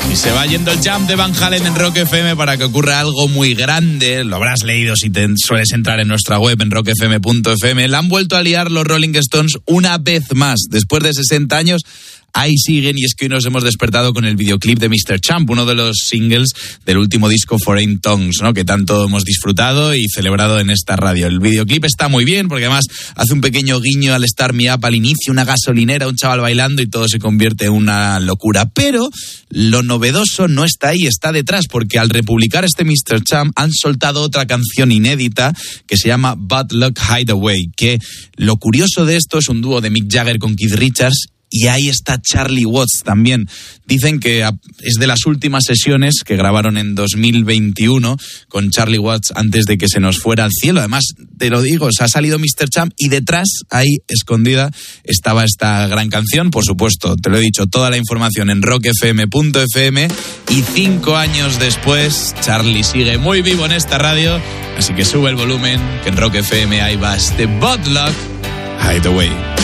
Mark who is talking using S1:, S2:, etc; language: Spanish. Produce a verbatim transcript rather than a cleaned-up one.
S1: Y se va yendo el Jump de Van Halen en Rock F M para que ocurra algo muy grande. Lo habrás leído si te sueles entrar en nuestra web en rock f m punto f m. La han vuelto a liar los Rolling Stones una vez más. Después de sesenta años, ahí siguen, y es que hoy nos hemos despertado con el videoclip de mister Champ, uno de los singles del último disco Foreign Tongues, ¿no? Que tanto hemos disfrutado y celebrado en esta radio. El videoclip está muy bien porque además hace un pequeño guiño al Start Me Up al inicio, una gasolinera, un chaval bailando y todo se convierte en una locura. Pero lo novedoso no está ahí, está detrás, porque al republicar este mister Champ han soltado otra canción inédita que se llama Bad Luck Hideaway, que lo curioso de esto es un dúo de Mick Jagger con Keith Richards. Y ahí está Charlie Watts también. Dicen que es de las últimas sesiones que grabaron en dos mil veintiuno con Charlie Watts antes de que se nos fuera al cielo. Además, te lo digo, se ha salido mister Champ y detrás, ahí escondida, estaba esta gran canción. Por supuesto, te lo he dicho, toda la información en rock f m punto f m. Y cinco años después, Charlie sigue muy vivo en esta radio. Así que sube el volumen, que en Rock F M ahí va este Bad Luck Hideaway.